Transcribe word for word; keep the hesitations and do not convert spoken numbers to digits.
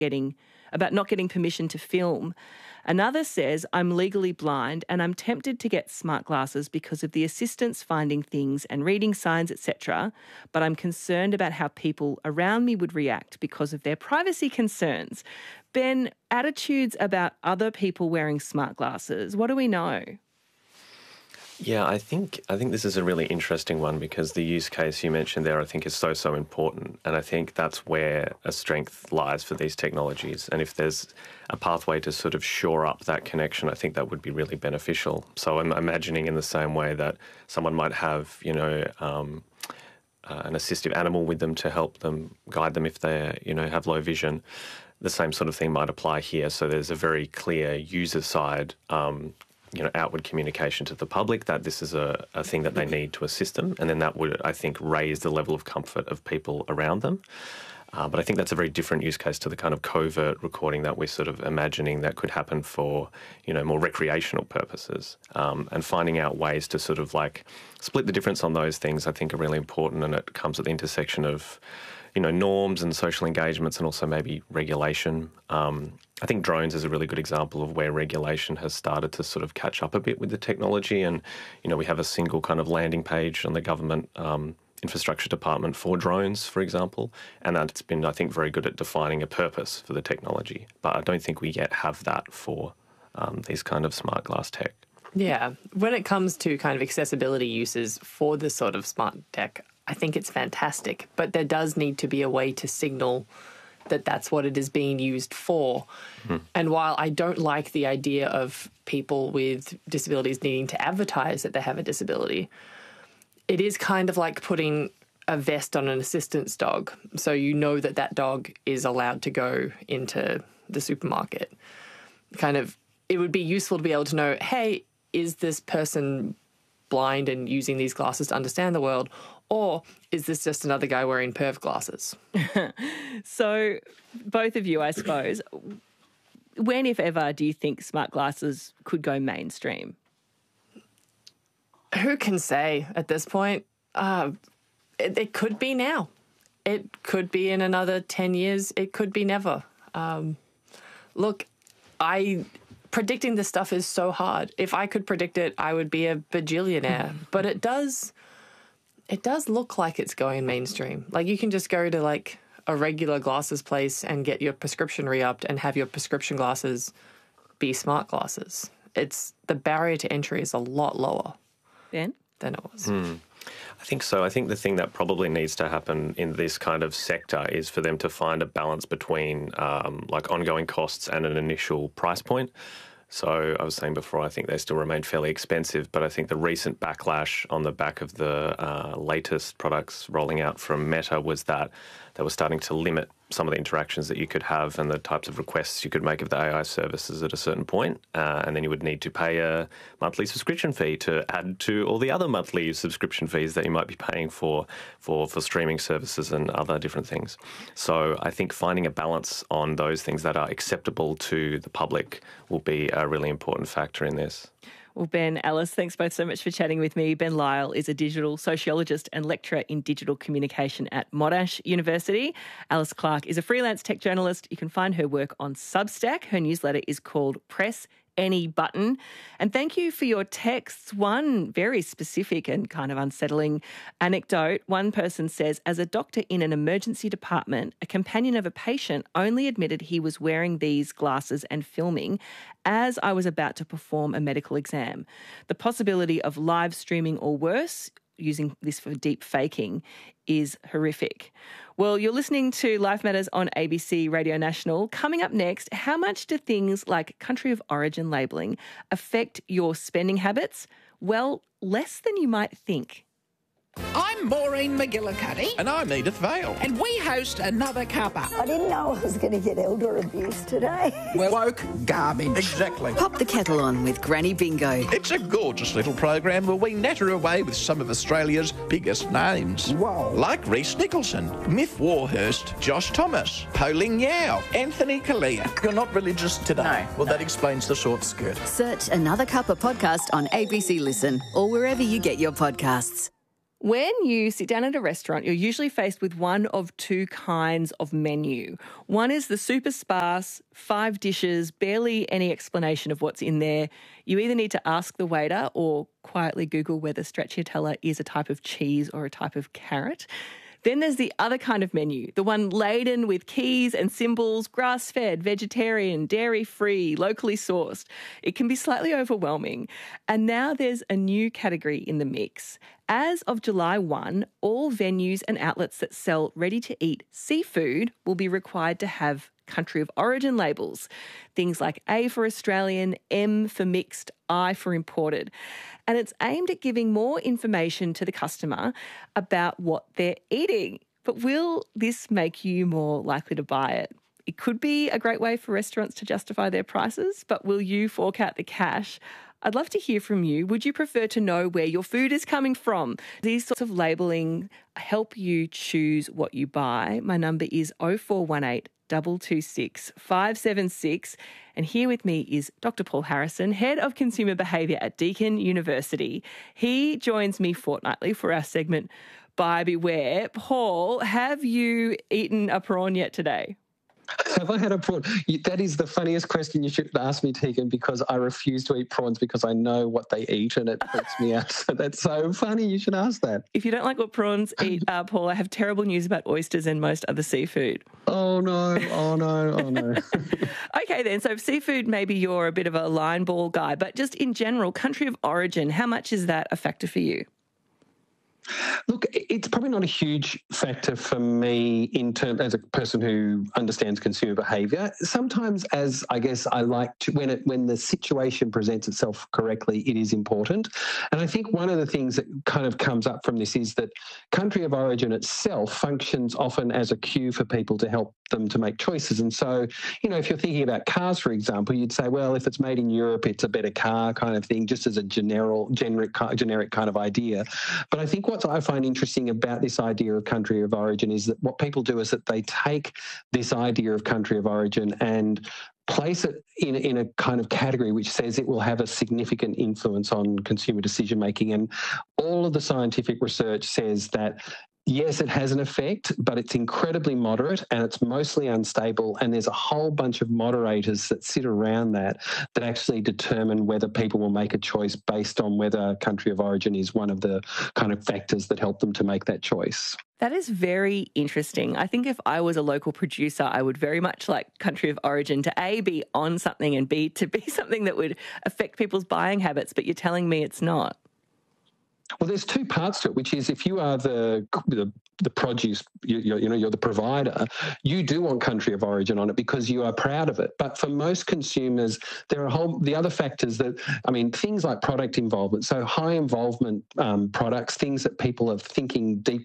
getting about not getting permission to film. Another says, I'm legally blind and I'm tempted to get smart glasses because of the assistance finding things and reading signs, et cetera, but I'm concerned about how people around me would react because of their privacy concerns. Ben, attitudes about other people wearing smart glasses, what do we know? Yeah, I think I think this is a really interesting one because the use case you mentioned there, I think, is so, so important. And I think that's where a strength lies for these technologies. And if there's a pathway to sort of shore up that connection, I think that would be really beneficial. So I'm imagining in the same way that someone might have, you know, um, uh, an assistive animal with them to help them, guide them if they, you know, have low vision. The same sort of thing might apply here. So there's a very clear user side um you know, outward communication to the public that this is a, a thing that they need to assist them. And then that would, I think, raise the level of comfort of people around them. Uh, but I think that's a very different use case to the kind of covert recording that we're sort of imagining that could happen for, you know, more recreational purposes. Um, and finding out ways to sort of like split the difference on those things, I think, are really important. And it comes at the intersection of, you know, norms and social engagements and also maybe regulation. Um, I think drones is a really good example of where regulation has started to sort of catch up a bit with the technology. And, you know, we have a single kind of landing page on the government um, infrastructure department for drones, for example. And that's been, I think, very good at defining a purpose for the technology. But I don't think we yet have that for um, these kind of smart glass tech. Yeah. When it comes to kind of accessibility uses for this sort of smart tech, I think it's fantastic, but there does need to be a way to signal that that's what it is being used for. Mm-hmm. And while I don't like the idea of people with disabilities needing to advertise that they have a disability, it is kind of like putting a vest on an assistance dog, so you know that that dog is allowed to go into the supermarket. Kind of, it would be useful to be able to know, hey, is this person blind and using these glasses to understand the world, or is this just another guy wearing perv glasses? So both of you, I suppose, when, if ever, do you think smart glasses could go mainstream? Who can say at this point? Uh, it, it could be now. It could be in another ten years. It could be never. Um, look, I... predicting this stuff is so hard. If I could predict it, I would be a bajillionaire. But it does, it does look like it's going mainstream. Like you can just go to like a regular glasses place and get your prescription re-upped and have your prescription glasses be smart glasses. It's the barrier to entry is a lot lower Ben? than it was. Mm. I think so. I think the thing that probably needs to happen in this kind of sector is for them to find a balance between um, like ongoing costs and an initial price point. So I was saying before, I think they still remain fairly expensive, but I think the recent backlash on the back of the uh, latest products rolling out from Meta was that they were starting to limit some of the interactions that you could have and the types of requests you could make of the A I services at a certain point. Uh, and then you would need to pay a monthly subscription fee to add to all the other monthly subscription fees that you might be paying for, for, for streaming services and other different things. So I think finding a balance on those things that are acceptable to the public will be a really important factor in this. Well, Ben, Alice, thanks both so much for chatting with me. Ben Lyle is a digital sociologist and lecturer in digital communication at Monash University. Alice Clark is a freelance tech journalist. You can find her work on Substack. Her newsletter is called Press Any Button. And thank you for your texts. One very specific and kind of unsettling anecdote. One person says, as a doctor in an emergency department, a companion of a patient only admitted he was wearing these glasses and filming as I was about to perform a medical exam. The possibility of live streaming or worse, using this for deep faking, is horrific. Well, you're listening to Life Matters on A B C Radio National. Coming up next, how much do things like country of origin labelling affect your spending habits? Well, less than you might think. I'm Maureen McGillicuddy. And I'm Edith Vale. And we host another cuppa. I didn't know I was going to get elder abuse today. Well, woke garbage. Exactly. Pop the kettle on with Granny Bingo. It's a gorgeous little program where we natter away with some of Australia's biggest names. Whoa. Like Rhys Nicholson, Myth Warhurst, Josh Thomas, Pauline Yao, Anthony Kalia. You're not religious today? No. Well, no. that explains the short skirt. Search Another Cuppa podcast on A B C Listen or wherever you get your podcasts. When you sit down at a restaurant, you're usually faced with one of two kinds of menu. One is the super sparse, five dishes, barely any explanation of what's in there. You either need to ask the waiter or quietly Google whether stracciatella is a type of cheese or a type of carrot. Then there's the other kind of menu, the one laden with keys and symbols, grass-fed, vegetarian, dairy-free, locally sourced. It can be slightly overwhelming. And now there's a new category in the mix. As of July first, all venues and outlets that sell ready-to-eat seafood will be required to have country of origin labels. Things like A for Australian, M for mixed, I for imported. And it's aimed at giving more information to the customer about what they're eating. But will this make you more likely to buy it? It could be a great way for restaurants to justify their prices, but will you fork out the cash? I'd love to hear from you. Would you prefer to know where your food is coming from? These sorts of labelling help you choose what you buy. My number is oh four one eight, two two six, five seven six. And here with me is Doctor Paul Harrison, Head of Consumer Behaviour at Deakin University. He joins me fortnightly for our segment Buy Beware. Paul, have you eaten a prawn yet today? Have I had a prawn? That is the funniest question you should ask me, Tegan, because I refuse to eat prawns because I know what they eat and it freaks me out. So that's so funny. You should ask that. If you don't like what prawns eat, uh, Paul, I have terrible news about oysters and most other seafood. Oh, no. Oh, no. Oh, no. Okay, then. So seafood, maybe you're a bit of a line ball guy, but just in general, country of origin, how much is that a factor for you? Look, it's probably not a huge factor for me in terms as a person who understands consumer behaviour. Sometimes, as I guess I like to, when it when the situation presents itself correctly, it is important. And I think one of the things that kind of comes up from this is that country of origin itself functions often as a cue for people to help them to make choices. And so, you know, if you're thinking about cars, for example, you'd say, well, if it's made in Europe, it's a better car kind of thing, just as a general, generic, generic kind of idea. But I think what I find interesting about this idea of country of origin is that what people do is that they take this idea of country of origin and place it in, in a kind of category which says it will have a significant influence on consumer decision making. And all of the scientific research says that yes, it has an effect, but it's incredibly moderate and it's mostly unstable. And there's a whole bunch of moderators that sit around that that actually determine whether people will make a choice based on whether country of origin is one of the kind of factors that help them to make that choice. That is very interesting. I think if I was a local producer, I would very much like country of origin to A, be on something and B, to be something that would affect people's buying habits, but you're telling me it's not. Well, there's two parts to it, which is if you are the the, the produce, you, you're, you know, you're the provider, you do want country of origin on it because you are proud of it. But for most consumers, there are a whole the other factors that, I mean, things like product involvement. So high involvement um, products, things that people are thinking deeply